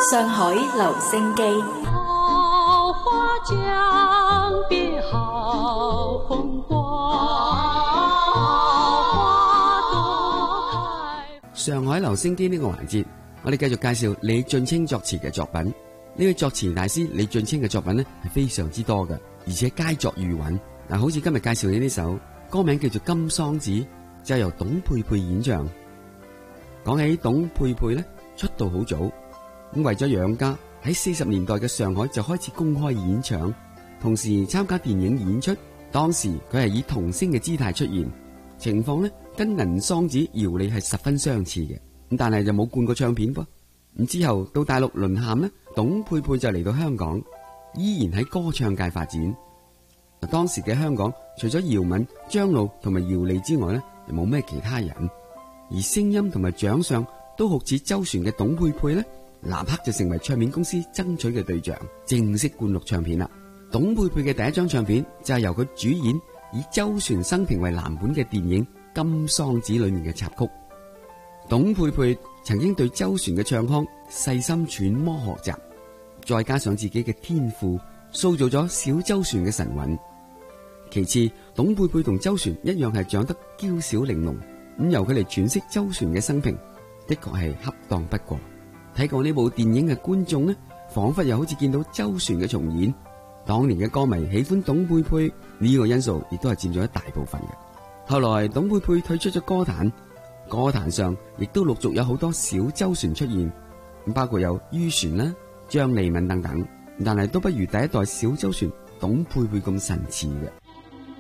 上海留聲機。 桃花江邊好風光， 上海留聲機呢個環節，我哋繼續介紹李俊清作詞嘅作品。呢位作詞大師李俊清嘅作品呢係非常之多嘅，而且佳作如雲。嗱，好似今日介紹嘅呢首歌名叫做《金桑子》，就係由董佩佩演唱。講起董佩佩呢，出道好早，咁為咗養家，喺40年代嘅上海就開始公開演唱，同時參加電影演出。當時佢係以童星嘅姿態出現，情況呢跟銀桑子姚莉係十分相似嘅，咁但係就冇灌過唱片噃。咁之後到大陸淪陷呢，董佩佩就嚟到香港，依然喺歌唱界發展。當時嘅香港除咗姚敏、張露同埋姚莉之外呢，就冇咩其他人，而聲音同埋長相都好似周旋嘅董佩佩呢，立刻就成為唱片公司爭取嘅對象，正式灌錄唱片啦。董佩佩嘅第一張唱片就係由佢主演以周旋生平為藍本嘅電影《金桑子》裏面嘅插曲。董佩佩曾經對周旋嘅唱腔細心揣摩學習，再加上自己嘅天賦，塑造咗小周旋嘅神韻。其次，董佩佩同周旋一樣係長得嬌小玲瓏，咁由佢嚟詮釋周旋嘅生平，的確係恰當不過。睇過呢部電影嘅觀眾呢，仿佛又好似見到周旋嘅重演。當年嘅歌迷喜歡董佩佩呢個因素，亦都係佔咗一大部分嘅。後來董佩佩退出咗歌壇，歌壇上亦都陸續有好多小周旋出現，包括有于旋啦、張莉敏等等，但係都不如第一代小周旋董佩佩咁神似嘅。